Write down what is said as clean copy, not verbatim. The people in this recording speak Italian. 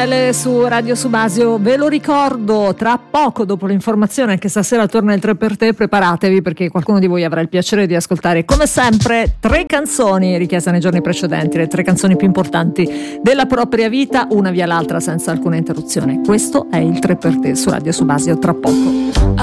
RPL su Radio Subasio. Ve lo ricordo, tra poco dopo l'informazione, anche stasera torna il 3 per te, preparatevi perché qualcuno di voi avrà il piacere di ascoltare come sempre 3 canzoni richieste nei giorni precedenti, le 3 canzoni più importanti della propria vita, una via l'altra senza alcuna interruzione. Questo è il 3 per te su Radio Subasio, tra poco.